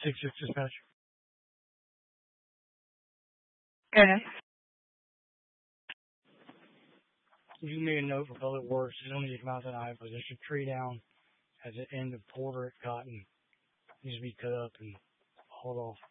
6-6 dispatch. Okay. You can make a note for public works. You don't need to come out tonight, but there's a tree down at the end of Porter at Cotton. Needs to be cut up and hauled off.